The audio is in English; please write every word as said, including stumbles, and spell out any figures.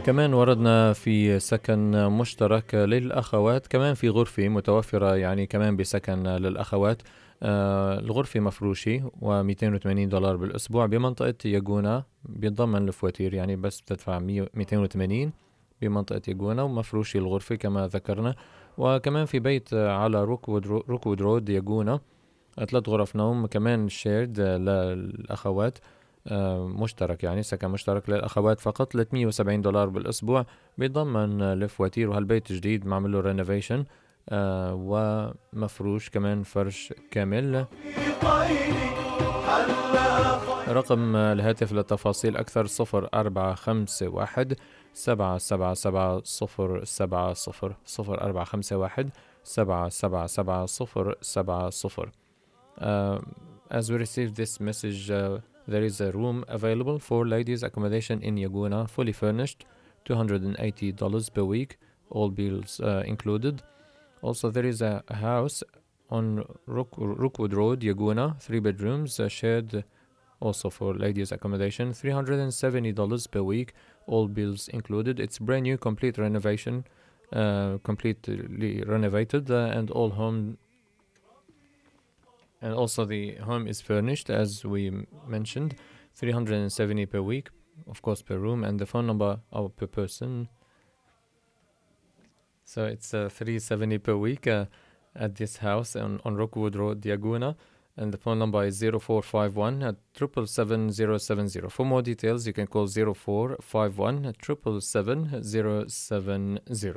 كمان وردنا في سكن مشترك للأخوات، كمان في غرفة متوفرة يعني كمان بسكن للأخوات. آه الغرفة مفروشة ومئتين وثمانين دولار بالأسبوع بمنطقة ياجونا، بيتضمن الفواتير يعني بس بتدفع مئتين وثمانين بمنطقة ياجونا، ومفروشة الغرفة كما ذكرنا. وكمان في بيت على روكوود روكوود رود ياجونا، ثلاث غرف نوم كمان شيرد للأخوات، مشترك يعني سكن مشترك للأخوات فقط، ثلاثمئة وسبعين دولار بالأسبوع بيضمن الفواتير. وهالبيت جديد معمل له رينوفيشن آه ومفروش كمان فرش كامل. رقم الهاتف للتفاصيل أكثر صفر أربعة خمسة واحد سبعة سبعة سبعة صفر سبعة صفر صفر أربعة خمسة واحد سبعة سبعة سبعة صفر سبعة صفر. Uh, as we received this message, uh, there is a room available for ladies accommodation in Yaguna, fully furnished, two hundred eighty dollars per week, all bills uh, included. Also, there is a house on Rook- Rookwood Road, Yaguna, three bedrooms, uh, shared also for ladies accommodation, three hundred seventy dollars per week, all bills included. It's brand new, complete renovation, uh, completely renovated, uh, and all home And also the home is furnished, as we m- mentioned, three hundred seventy per week, of course, per room, and the phone number oh, per person. So it's uh, three hundred seventy per week uh, at this house on, on Rookwood Road, Yaguna, and the phone number is zero four five one at seven seven seven zero seven zero. For more details, you can call zero four five one at seven seven seven zero seven zero.